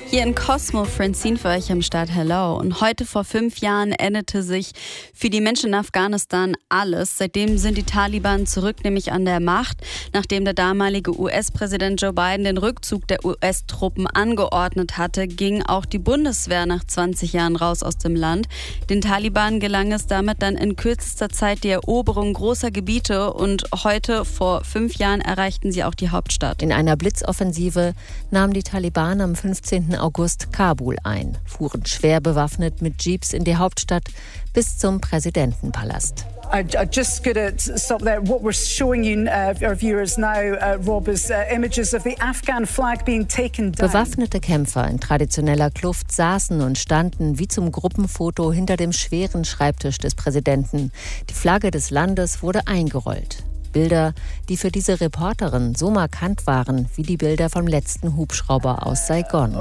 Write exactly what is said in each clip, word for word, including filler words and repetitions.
Hier in Cosmo, Francine für euch am Start, hello. Und heute vor fünf Jahren änderte sich für die Menschen in Afghanistan alles. Seitdem sind die Taliban zurück, nämlich an der Macht. Nachdem der damalige U S-Präsident Joe Biden den Rückzug der U S-Truppen angeordnet hatte, ging auch die Bundeswehr nach zwanzig Jahren raus aus dem Land. Den Taliban gelang es damit dann in kürzester Zeit die Eroberung großer Gebiete und heute vor fünf Jahren erreichten sie auch die Hauptstadt. In einer Blitzoffensive nahmen die Taliban am fünfzehnten August Kabul ein, fuhren schwer bewaffnet mit Jeeps in die Hauptstadt bis zum Präsidentenpalast. I, I just got to stop there. What we're showing you, uh, our viewers now, uh, Rob, is uh, images of the Afghan flag being taken down. Bewaffnete Kämpfer in traditioneller Kluft saßen und standen wie zum Gruppenfoto hinter dem schweren Schreibtisch des Präsidenten. Die Flagge des Landes wurde eingerollt. Bilder, die für diese Reporterin so markant waren wie die Bilder vom letzten Hubschrauber aus Saigon.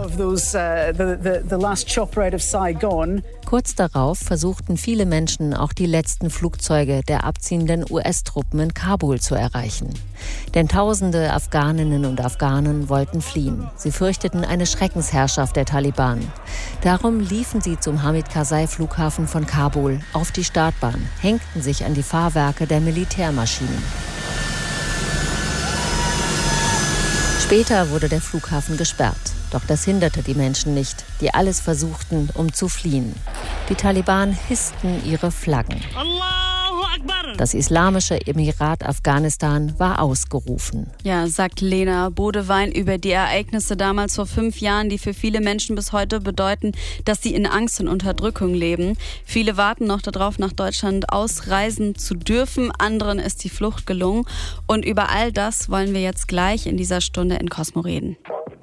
Kurz darauf versuchten viele Menschen, auch die letzten Flugzeuge der abziehenden U S-Truppen in Kabul zu erreichen. Denn tausende Afghaninnen und Afghanen wollten fliehen. Sie fürchteten eine Schreckensherrschaft der Taliban. Darum liefen sie zum Hamid-Karzai-Flughafen von Kabul auf die Startbahn, hängten sich an die Fahrwerke der Militärmaschinen. Später wurde der Flughafen gesperrt. Doch das hinderte die Menschen nicht, die alles versuchten, um zu fliehen. Die Taliban hissten ihre Flaggen. Das Islamische Emirat Afghanistan war ausgerufen. Ja, sagt Lena Bodewein über die Ereignisse damals vor fünf Jahren, die für viele Menschen bis heute bedeuten, dass sie in Angst und Unterdrückung leben. Viele warten noch darauf, nach Deutschland ausreisen zu dürfen. Anderen ist die Flucht gelungen. Und über all das wollen wir jetzt gleich in dieser Stunde in Cosmo reden.